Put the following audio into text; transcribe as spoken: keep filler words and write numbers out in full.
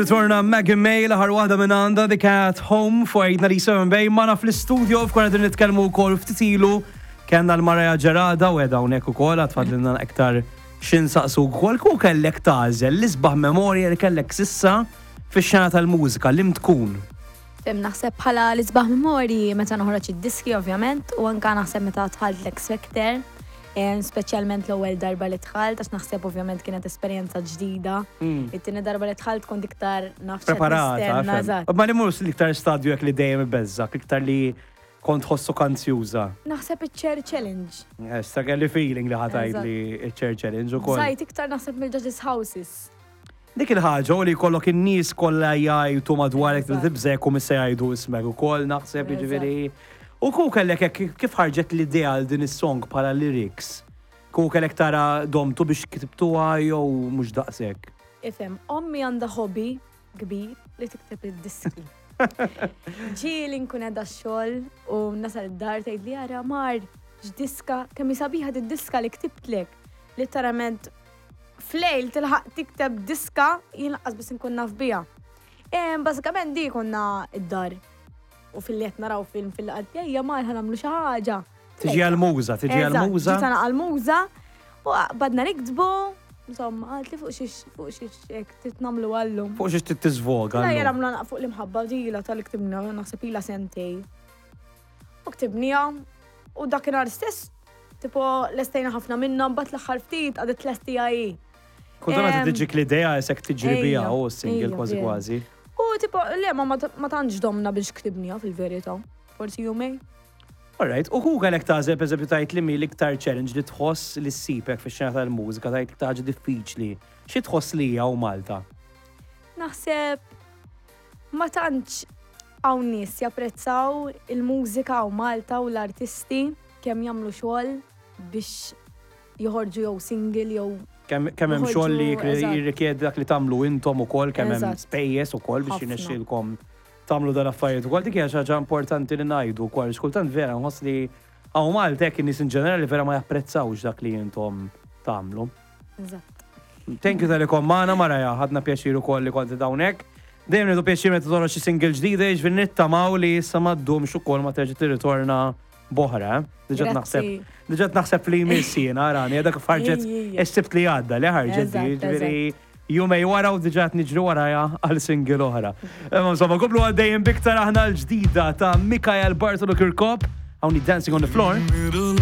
Torna Maggie May l-ħar waħda minn għanda dik at home fuqajtna li seven Bay mana fl-studio f'konna din nitkellmu wkoll ftitilu kellna l-Maraja Ġerada u għedha hawnhekk ukoll għatfadlilna iktar x'insaqsu wkoll ku kellek tażel l-isbaħ memorja li kellek sissa fix-xena tal-mużika lim tkun. Fim naħseb bħala l-isbaħ memorji meta noħroġ id-diski ovvjament u anke naħseb meta tħalt l-X Factor. Speċjalment l-ewwel darba li tħalt, għax naħseb ovvjament kienet esperjenza ġdida. It-tieni darba li tħalt kont iktar nafx preparata. Ma li mhux l-iktar stadju jekk li dejjem ibeżżak, iktar li kont ħossu kanzjuża. Naħseb iċ-Chair Challenge. Issa kelli feeling li ħatajt li iċ-Chair Challenge ukoll. Sajt iktar naħseb mill-Judges Houses. Dik il-ħaġa u li jkollok in-nies kollha jgħidu madwarek li tibżek u missa jgħidu ismek ukoll naħseb jiġifieri. U ku kellek kif ħarġet l-idea għal din is-song bħala lyrics? Ku kellek tara domtu biex kitibtuha jew mhux daqshekk? Ifhem, ommi għandha hobby kbir li tikteb id-diski. Ġieli nkun qiegħda x-xogħol u nasal id-dar tgħid li ara mar x'diska kemm sabiħa id-diska li ktibtlek. Litteralment flejl tilħaq tikteb diska jien laqqas biss inkun naf biha. Bażikament di konna id-dar. U fil-liet naraw film fil-qadjajja ma ħanamlu xi ħaġa. Tiġi għal-muża, tiġi għal-muża. Ġitana għal-muża u badna nikdbu, insomma, għalt li fuq xiex fuq xiex titnamlu għallu. Fuq xiex titizvoga. La jaramlu fuq l-imħabba dila tal-ktibna, naħseb ila sentej. U ktibnija u dakinhar stess, tipo l-estejna ħafna minna mbagħad l-aħħar ftit għadet l-estija hi. Kultant tiġik l-idea jekk tiġri biha u single kważi kważi. U tipo, le, ma ma tantx domna biex ktibnija fil-verità. Forsi jumej. Alright, u ku kellek tażel pereżempju tajt li mi l-iktar challenge li tħoss li ssipek fix-xena tal-mużika tajt iktar ħaġa diffiċli. Xi tħoss li hija u Malta? Naħseb ma tantx hawn nies japprezzaw il-mużika u Malta u l-artisti kemm jagħmlu xogħol biex joħorġu jew single jew Kemm hemm xogħol li jirrikjedi dak li tagħmlu intom ukoll kemm hemm spejjeż ukoll biex jinexxilkom tagħmlu dan affarijiet ukoll dik hija xi ħaġa importanti li ngħidu wkoll xkultant vera nħoss li hawn Malta hekk in-nies in ġenerali vera ma japprezzawx dak li intom tagħmlu. Eżatt. Thank you tal-ikom magħna Maraja, ħadna pjaċir ukoll li konti hawnhekk. Dejjem nidu pjaċir meta toħroġ xi single ġdida jiġifieri nittamaw li issa ma ddumx ukoll ma terġa' tirritorna boħra, diġat naħseb, diġat naħseb li jmissina, għarani, għadak farġet issibt li għadda, li ħarġet di, ġviri, jumej wara u diġat niġru waraja għal-single oħra. Insomma, koplu għaddejjem biktar aħna l-ġdida ta' Mikael Bartolo Kirkop, għawni Dancing on the Floor.